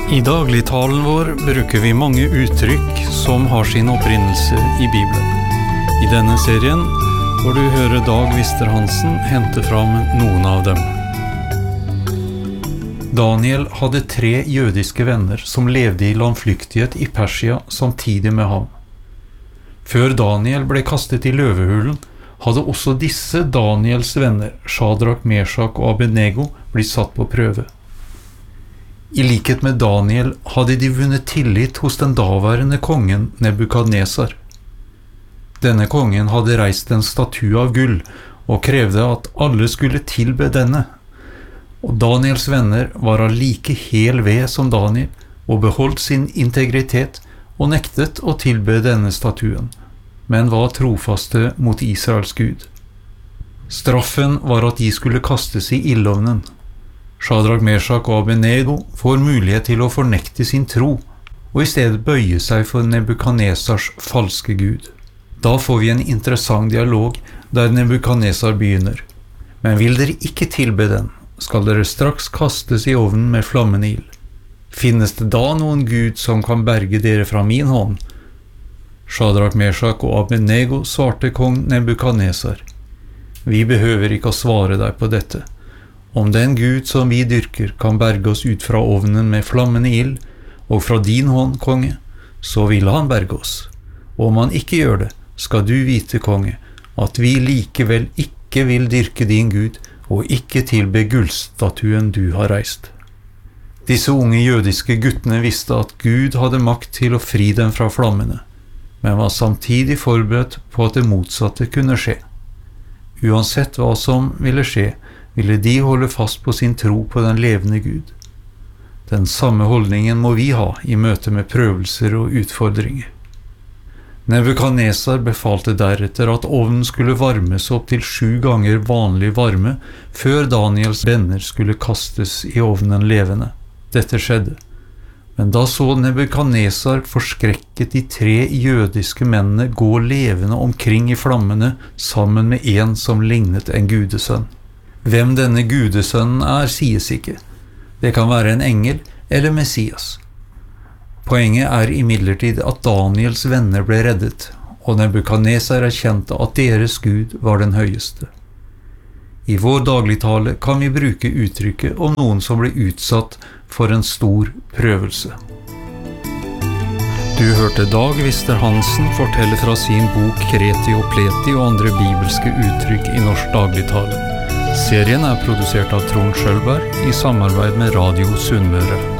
I dagligtalen vår bruker vi mange uttrykk som har sin opprinnelse i Bibelen. I denne serien får du høre Dag Wister Hansen hente fram noen av dem. Daniel hadde 3 jødiske venner som levde i landflyktighet i Persia samtidig med ham. Før Daniel ble kastet i løvehulen, hadde også disse Daniels venner, Shadrach, Meshach og Abednego, blitt satt på prøve. I likhet med Daniel hadde de vunnet tillit hos den daværende kongen Nebukadnesar. Denne kongen hadde reist en statue av gull og krevde at alle skulle tilbe denne. Og Daniels venner var like hel ved som Daniel og beholdt sin integritet og nektet å tilbe denne statuen, men var trofaste mot Israels Gud. Straffen var at de skulle kastes i ildovnen. Shadrach, Meshach og Abednego får mulighet til å fornekte sin tro, og i stedet bøye seg for Nebukadnesars falske gud. Da får vi en interessant dialog der Nebukadnesar begynner. Men vil dere ikke tilbe den, skal dere straks kastes i ovnen med flammende ild. Finnes det da noen gud som kan berge dere fra min hånd? Shadrach, Meshach og Abednego svarte kong Nebukadnesar. Vi behøver ikke å svare deg på dette. Om den Gud som vi dyrker kan berge oss ut fra ovnen med flammende ild, og fra din hånd, konge, så vil han berge oss. Og om han ikke gjør det, skal du vite, konge, at vi likevel ikke vil dyrke din Gud, og ikke tilbe gullstatuen du har reist. Disse unge jødiske guttene visste at Gud hadde makt til å fri dem fra flammene, men var samtidig forberedt på at det motsatte kunne skje. Uansett hva som ville skje, ville de holde fast på sin tro på den levende Gud. Den samme holdningen må vi ha i møte med prøvelser og utfordringer. Nebukadnesar befalte deretter at ovnen skulle varmes opp til 7 ganger vanlig varme før Daniels venner skulle kastes i ovnen levende. Dette skjedde. Men da så Nebukadnesar forskrekket de 3 jødiske mennene gå levende omkring i flammene sammen med en som lignet en gudesønn. Hvem denne gudesønnen sies ikke. Det kan være en engel eller Messias. Poenget imidlertid at Daniels venner ble reddet, og Nebukadnesar erkjente at deres Gud var den høyeste. I vår dagligtale kan vi bruke uttrykket om noen som ble utsatt for en stor prøvelse. Du hørte Dag Wister Hansen fortelle fra sin bok Kreti og Pleti og andre bibelske uttrykk i norsk dagligtale. Serien produsert av Trond Skjølberg i samarbeid med Radio Sunnmøre.